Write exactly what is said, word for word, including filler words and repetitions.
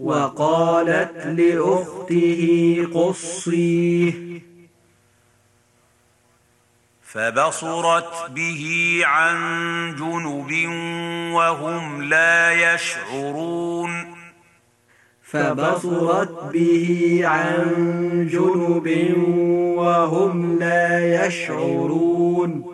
وقالت لأخته قصيه فبصرت به عن جنب وهم لا يشعرون فبصرت به عن جنب وهم لا يشعرون